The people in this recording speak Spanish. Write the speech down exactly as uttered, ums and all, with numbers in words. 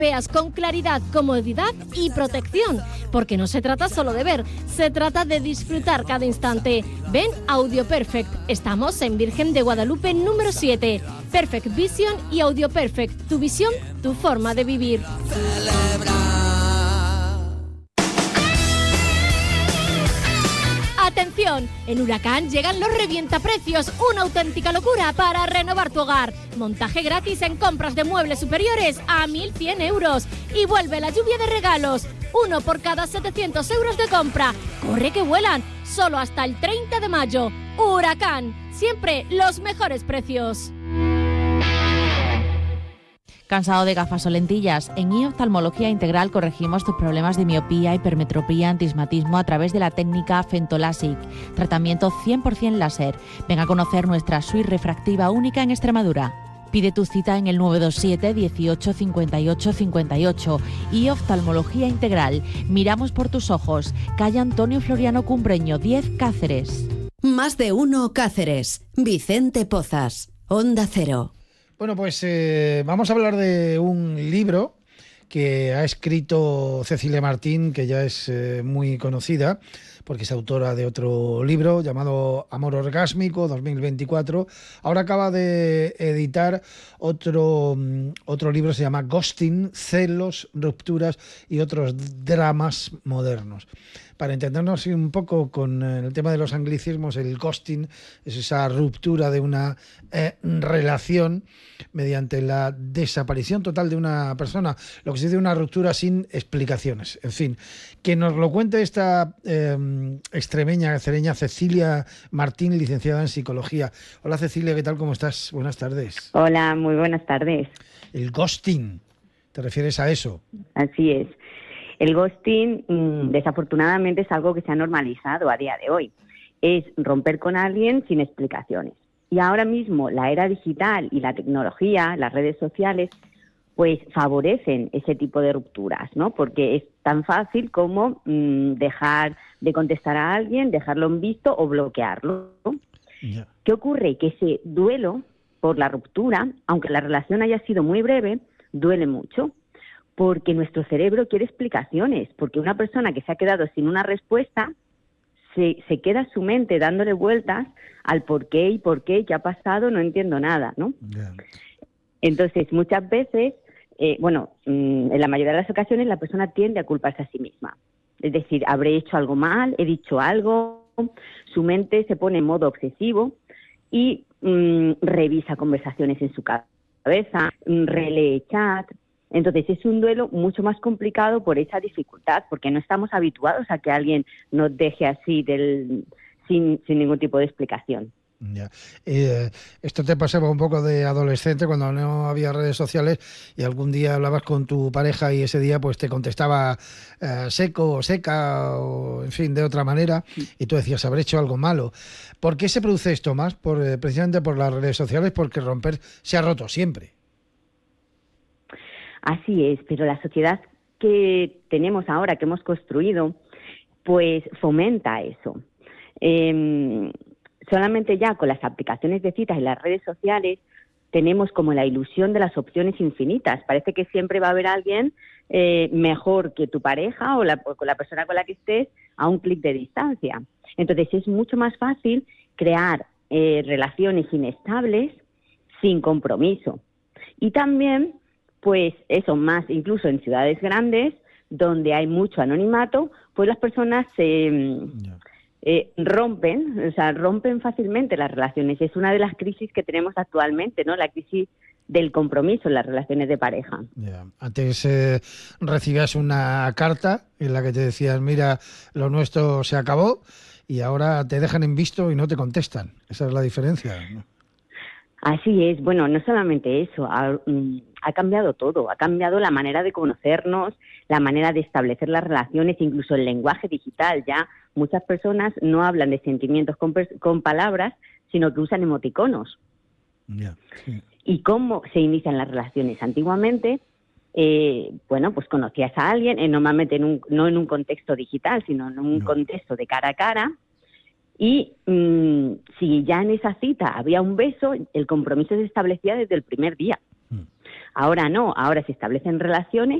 Veas con claridad, comodidad y protección, porque no se trata solo de ver, se trata de disfrutar cada instante. Ven Audio Perfect, estamos en Virgen de Guadalupe número siete. Perfect Vision y Audio Perfect, tu visión, tu forma de vivir. ¡Atención! En Huracán llegan los revientaprecios, una auténtica locura para renovar tu hogar. Montaje gratis en compras de muebles superiores a mil cien euros. Y vuelve la lluvia de regalos, uno por cada setecientos euros de compra. ¡Corre que vuelan! Solo hasta el treinta de mayo. Huracán, siempre los mejores precios. ¿Cansado de gafas o lentillas? En I Oftalmología Integral corregimos tus problemas de miopía, hipermetropía, antismatismo a través de la técnica Fentolásic, tratamiento cien por ciento láser. Ven a conocer nuestra suite refractiva única en Extremadura. Pide tu cita en el nueve dos siete, dieciocho, cincuenta y ocho, cincuenta y ocho. I Oftalmología Integral. Miramos por tus ojos. Calle Antonio Floriano Cumbreño, diez, Cáceres. Más de uno Cáceres. Vicente Pozas. Onda Cero. Bueno, pues eh, vamos a hablar de un libro que ha escrito Cecilia Martín, que ya es eh, muy conocida, porque es autora de otro libro llamado Amor Orgásmico dos mil veinticuatro. Ahora acaba de editar otro, otro libro, se llama Ghosting, celos, rupturas y otros dramas modernos. Para entendernos un poco con el tema de los anglicismos, el ghosting es esa ruptura de una eh, relación mediante la desaparición total de una persona, lo que se dice una ruptura sin explicaciones. En fin, que nos lo cuente esta eh, extremeña, cereña Cecilia Martín, licenciada en Psicología. Hola Cecilia, ¿qué tal? ¿Cómo estás? Buenas tardes. Hola, muy buenas tardes. El ghosting, ¿te refieres a eso? Así es. El ghosting, mmm, desafortunadamente, es algo que se ha normalizado a día de hoy. Es romper con alguien sin explicaciones. Y ahora mismo la era digital y la tecnología, las redes sociales, pues favorecen ese tipo de rupturas, ¿no? Porque es tan fácil como mmm, dejar de contestar a alguien, dejarlo en visto o bloquearlo, ¿no? Yeah. ¿Qué ocurre? Que ese duelo por la ruptura, aunque la relación haya sido muy breve, duele mucho. Porque nuestro cerebro quiere explicaciones, porque una persona que se ha quedado sin una respuesta, se, se queda su mente dándole vueltas al por qué y por qué, qué ha pasado, no entiendo nada, ¿no? Yeah. Entonces, muchas veces, eh, bueno, en la mayoría de las ocasiones la persona tiende a culparse a sí misma. Es decir, habré hecho algo mal, he dicho algo, su mente se pone en modo obsesivo y mmm, revisa conversaciones en su cabeza, relee chat. Entonces es un duelo mucho más complicado por esa dificultad, porque no estamos habituados a que alguien nos deje así del, sin, sin ningún tipo de explicación. Ya. Eh, esto te pasaba un poco de adolescente cuando no había redes sociales y algún día hablabas con tu pareja y ese día pues te contestaba eh, seco o seca o en fin de otra manera y tú decías habré hecho algo malo. ¿Por qué se produce esto más? Por, eh, precisamente por las redes sociales, porque romper se ha roto siempre. Así es, pero la sociedad que tenemos ahora, que hemos construido, pues fomenta eso. Eh, solamente ya con las aplicaciones de citas y las redes sociales tenemos como la ilusión de las opciones infinitas. Parece que siempre va a haber alguien eh, mejor que tu pareja o, la, o con la persona con la que estés a un clic de distancia. Entonces es mucho más fácil crear eh, relaciones inestables sin compromiso. Y también pues eso, más incluso en ciudades grandes, donde hay mucho anonimato, pues las personas se yeah. eh, rompen, o sea, rompen fácilmente las relaciones. Es una de las crisis que tenemos actualmente, ¿no? La crisis del compromiso en las relaciones de pareja. Yeah. Antes eh, recibías una carta en la que te decías, mira, lo nuestro se acabó, y ahora te dejan en visto y no te contestan. Esa es la diferencia, ¿no? Así es. Bueno, no solamente eso, ha, ha cambiado todo, ha cambiado la manera de conocernos, la manera de establecer las relaciones, incluso el lenguaje digital. Ya muchas personas no hablan de sentimientos con, con palabras, sino que usan emoticonos. Yeah, sí. ¿Y cómo se inician las relaciones? Antiguamente, eh, bueno, pues conocías a alguien, eh, normalmente en un, no en un contexto digital, sino en un no. contexto de cara a cara. Y mmm, si ya en esa cita había un beso, el compromiso se establecía desde el primer día. Mm. Ahora no, ahora se establecen relaciones